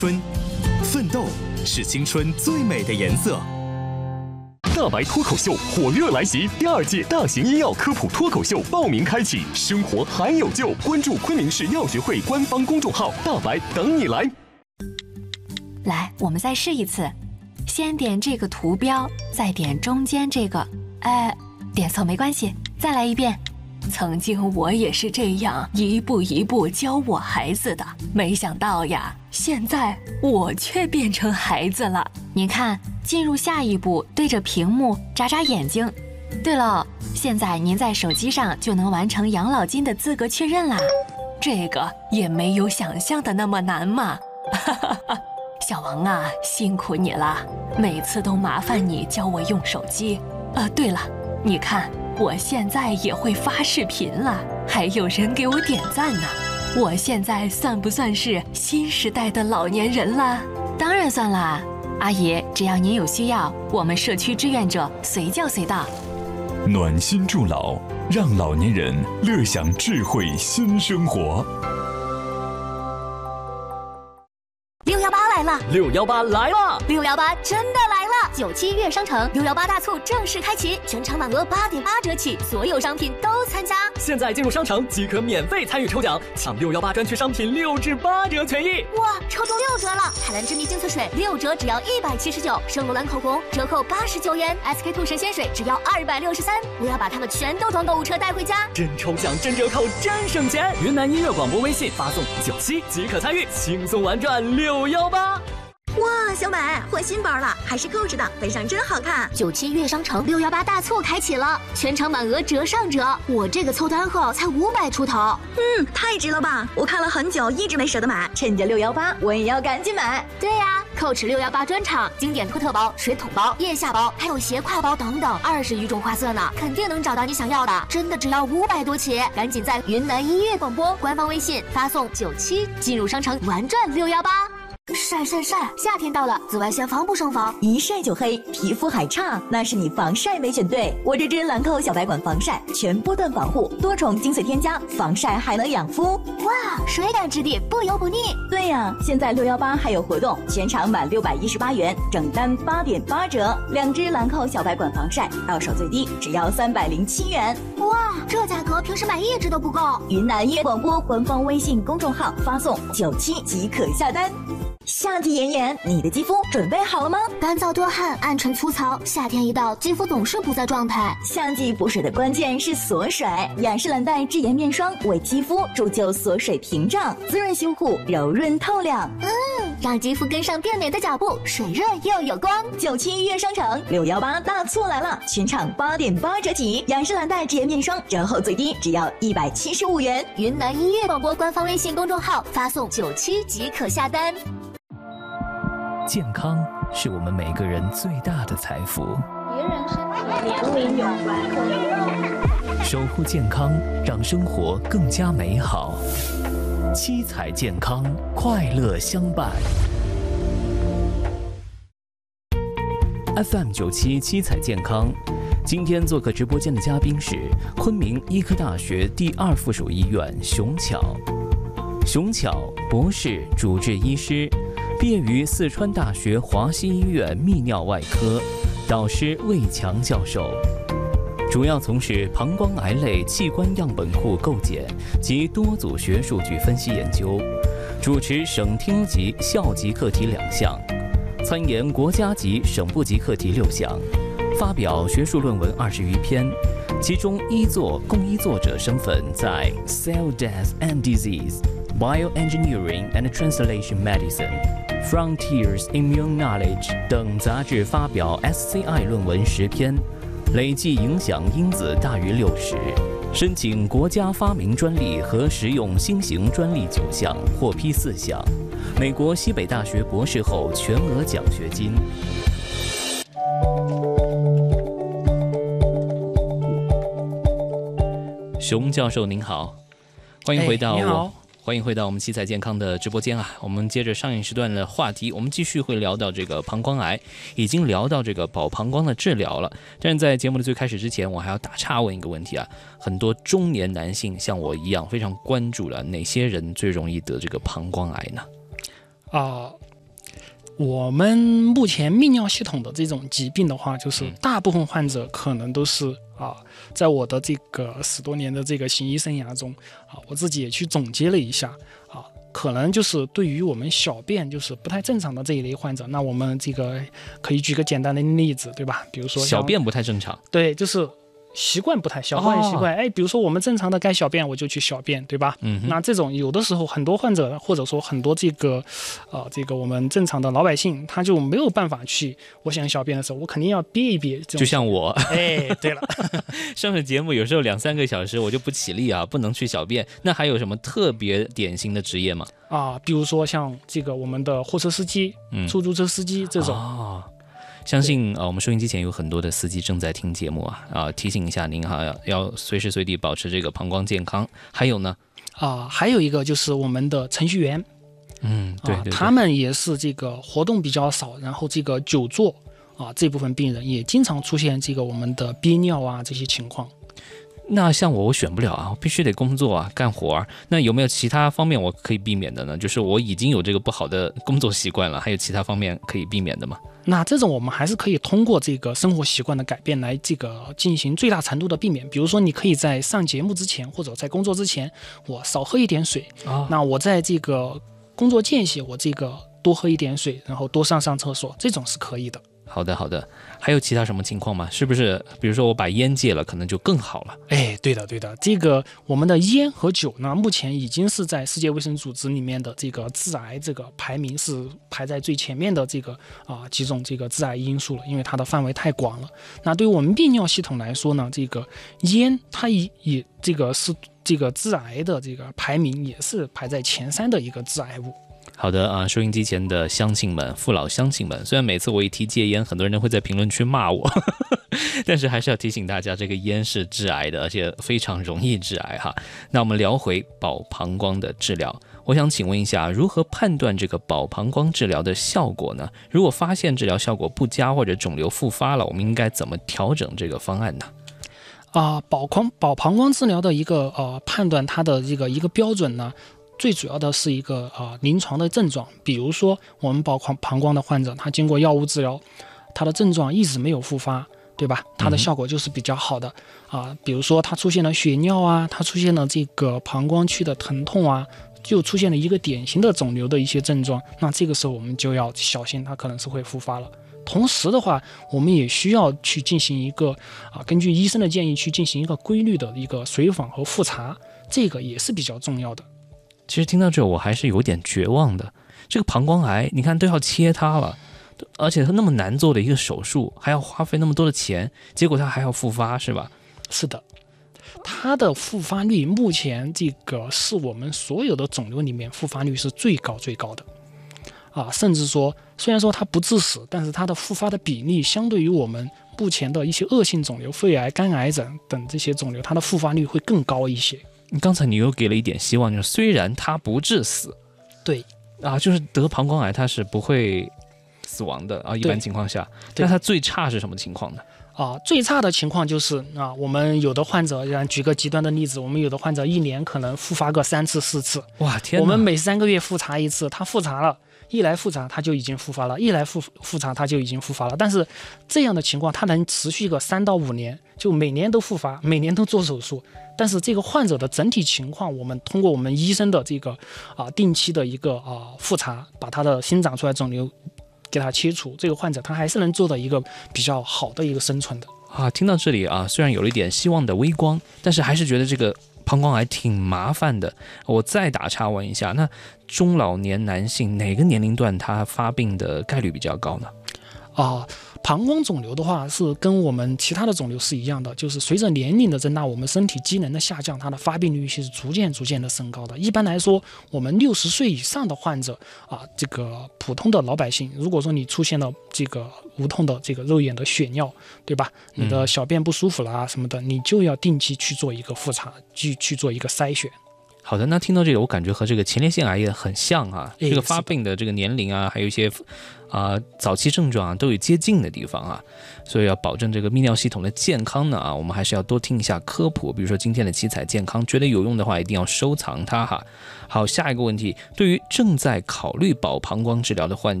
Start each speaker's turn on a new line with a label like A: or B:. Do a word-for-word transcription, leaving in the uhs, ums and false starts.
A: 春，奋斗是青春最美的颜色。
B: 大白脱口秀火热来袭，第二届大型医药科普脱口秀报名开启，生活还有救！关注昆明市药学会官方公众号，大白等你来。
C: 来，我们再试一次，先点这个图标，再点中间这个，哎，点错没关系，再来一遍。曾经我也是这样一步一步教我孩子的，没想到呀，现在我却变成孩子了。您看，进入下一步，对着屏幕眨眨眼睛。对了，现在您在手机上就能完成养老金的资格确认啦，这个也没有想象的那么难嘛。小王啊，辛苦你了，每次都麻烦你教我用手机。呃，对了，你看。我现在也会发视频了，还有人给我点赞呢。我现在算不算是新时代的老年人了？当然算啦，阿姨，只要您有需要，我们社区志愿者随叫随到。
D: 暖心助老，让老年人乐享智慧新生活。
E: 六幺八来了！
F: 六幺八来了！
E: 六幺八真的来了！九七悦商城六幺八大促正式开启，全场满额八点八折起，所有商品都参加。
F: 现在进入商城即可免费参与抽奖，抢六幺八专区商品六至八折权益。
E: 哇，抽中六折了！海蓝之谜净色水六折只要一百七十九，圣罗兰口红折扣八十九元 ，S K two 神仙水只要二百六十三。不要把它们全都装购物车带回家，
F: 真抽奖真折扣真省钱！云南音乐广播微信发送九七即可参与，轻松玩转六幺八。
G: 哇，小美换新包了，还是 Coach 的，背上真好看。
E: 九七悦商城六幺八大促开启了，全场满额折上折，我这个凑单后才五百出头。
G: 嗯，太值了吧！我看了很久，一直没舍得买，趁着六幺八，我也要赶紧买。
E: 对呀、啊、，Coach 六幺八专场，经典托特包、水桶包、腋下包，还有斜挎包等等，二十余种花色呢，肯定能找到你想要的。真的只要五百多起，赶紧在云南音乐广播官方微信发送九七进入商城玩转六幺八。晒晒晒！夏天到了，紫外线防不胜防，
G: 一晒就黑，皮肤还差，那是你防晒没选对。我这支兰蔻小白管防晒，全波段防护，多重精粹添加，防晒还能养肤。
E: 哇，水感质地，不油不腻。
G: 对呀、啊，现在六幺八还有活动，全场满六百一十八元，整单八点八折，两支兰蔻小白管防晒，到手最低只要三百零七元。
E: 哇，这价格平时买一支都不够。
G: 云南音乐广播官方微信公众号发送九七即可下单。夏季炎炎，你的肌肤准备好了吗？
E: 干燥多汗，暗沉粗糙，夏天一到，肌肤总是不在状态。
G: 夏季补水的关键是锁水，雅诗兰黛智妍面霜为肌肤铸就锁水屏障，滋润修护，柔润透亮。
E: 嗯，让肌肤跟上变美的脚步，水润又有光。
G: 九七悦商城六幺八大促来了，全场八点八折起，雅诗兰黛智妍面霜折后最低只要一百七十五元。
E: 云南音乐广播官方微信公众号发送九七即可下单。
H: 健康是我们每个人最大的财富。
I: 别人身体年龄有关。
H: 守护健康，让生活更加美好。七彩健康，快乐相伴。F M 九七七彩健康，今天做客直播间的嘉宾是昆明医科大学第二附属医院熊巧。熊巧博士，主治医师。毕业于四川大学华西医院泌尿外科，导师魏强教授，主要从事膀胱癌类器官样本库构建及多组学数据分析研究，主持省厅级、校级课题两项，参研国家级、省部级课题六项，发表学术论文二十余篇，其中一作共一作者身份在《Cell Death and Disease》、《Bioengineering and Translation Medicine》、《Frontiers Immune Knowledge》等杂志发表 S C I 论文十篇，累计影响因子大于六十，申请国家发明专利和实用新型专利九项，获批四项，美国西北大学博士后全额奖学金。熊教授您好，欢迎回到我、哎、你好欢迎回到我们七彩健康的直播间啊！我们接着上一时段的话题，我们继续会聊到这个膀胱癌，已经聊到这个保膀胱的治疗了。但是在节目的最开始之前，我还要打岔问一个问题啊：很多中年男性像我一样非常关注了哪些人最容易得这个膀胱癌呢？
J: 啊、呃， 我们目前泌尿系统的这种疾病的话，就是大部分患者可能都是啊，在我的这个十多年的这个行医生涯中啊，我自己也去总结了一下啊，可能就是对于我们小便就是不太正常的这一类患者，那我们这个可以举个简单的例子，对吧？比如说
H: 小便不太正常，
J: 对，就是习惯不太小惯习惯，哎、哦，比如说我们正常的该小便我就去小便，对吧？嗯，那这种有的时候很多患者或者说很多这个，呃，这个我们正常的老百姓他就没有办法去，我想小便的时候我肯定要憋一憋，
H: 就像我，
J: 哎，对了，
H: 上个节目有时候两三个小时我就不起立啊，不能去小便，那还有什么特别典型的职业吗？
J: 啊，比如说像这个我们的货车司机、嗯、出租车司机这种。
H: 哦，相信呃，我们收音机前有很多的司机正在听节目啊啊、呃，提醒一下您哈，要要随时随地保持这个膀胱健康。还有呢，
J: 啊，还有一个就是我们的程序员，
H: 嗯，对 对, 对、啊，
J: 他们也是这个活动比较少，然后这个久坐啊，这部分病人也经常出现这个我们的憋尿啊这些情况。
H: 那像我，我选不了啊，我必须得工作啊，干活啊。那有没有其他方面我可以避免的呢？就是我已经有这个不好的工作习惯了，还有其他方面可以避免的吗？
J: 那这种我们还是可以通过这个生活习惯的改变来这个进行最大程度的避免。比如说，你可以在上节目之前或者在工作之前，我少喝一点水。啊、那我在这个工作间隙，我这个多喝一点水，然后多上上厕所，这种是可以的。
H: 好的好的，还有其他什么情况吗？是不是比如说我把烟戒了可能就更好了？
J: 哎，对的对的，这个我们的烟和酒呢，目前已经是在世界卫生组织里面的这个致癌这个排名是排在最前面的这个啊、呃、几种这个致癌因素了，因为它的范围太广了。那对于我们泌尿系统来说呢，这个烟它也也这个是这个致癌的这个排名也是排在前三的一个致癌物。
H: 好的啊，收音机前的乡亲们、父老乡亲们，虽然每次我一提戒烟，很多人会在评论区骂我，但是还是要提醒大家，这个烟是致癌的，而且非常容易致癌哈。那我们聊回保膀胱的治疗，我想请问一下，如何判断这个保膀胱治疗的效果呢？如果发现治疗效果不佳或者肿瘤复发了，我们应该怎么调整这个方案呢？
J: 啊、呃，保胱保膀胱治疗的一个呃判断它的这个一个标准呢？最主要的是一个啊、呃、临床的症状，比如说我们保膀胱的患者，他经过药物治疗，他的症状一直没有复发，对吧？他的效果就是比较好的啊、呃。比如说他出现了血尿啊，他出现了这个膀胱区的疼痛啊，就出现了一个典型的肿瘤的一些症状，那这个时候我们就要小心，他可能是会复发了。同时的话，我们也需要去进行一个啊，根据医生的建议去进行一个规律的一个随访和复查，这个也是比较重要的。
H: 其实听到这我还是有点绝望的，这个膀胱癌你看都要切它了，而且它那么难做的一个手术，还要花费那么多的钱，结果它还要复发，是吧？
J: 是的，它的复发率目前这个是我们所有的肿瘤里面复发率是最高最高的啊，甚至说虽然说它不致死，但是它的复发的比例相对于我们目前的一些恶性肿瘤、肺癌、肝癌等等这些肿瘤，它的复发率会更高一些。
H: 刚才你又给了一点希望，就是虽然它不致死，
J: 对
H: 啊，就是得膀胱癌它是不会死亡的啊，一般情况下，那它最差是什么情况呢？
J: 啊，最差的情况就是啊，我们有的患者，举个极端的例子，我们有的患者一年可能复发个三次四次，
H: 哇天哪！
J: 我们每三个月复查一次，他复查了。一来复查它就已经复发了，一来复复查它就已经复发了。但是这样的情况它能持续个三到五年，就每年都复发，每年都做手术。但是这个患者的整体情况，我们通过我们医生的这个啊定期的一个啊复查，把他的新长出来肿瘤给他切除，这个患者他还是能做到一个比较好的一个生存的。
H: 啊，听到这里啊，虽然有了一点希望的微光，但是还是觉得这个膀胱癌挺麻烦的。我再打岔问一下，那中老年男性哪个年龄段他发病的概率比较高呢？
J: 啊，膀胱肿瘤的话是跟我们其他的肿瘤是一样的，就是随着年龄的增大，我们身体机能的下降，它的发病率是逐渐逐渐的升高的。一般来说，我们六十岁以上的患者啊，这个普通的老百姓，如果说你出现了这个无痛的这个肉眼的血尿，对吧？你的小便不舒服啦什么的，你就要定期去做一个复查，去去做一个筛选。
H: 好的，那听到这个，我感觉和这个前列腺癌也很像啊，这个发病的这个年龄啊，还有一些啊、呃、早期症状啊，都有接近的地方啊，所以要保证这个泌尿系统的健康呢啊，我们还是要多听一下科普，比如说今天的七彩健康，觉得有用的话一定要收藏它哈。好，下一个问题，对于正在考虑保膀胱治疗的患者。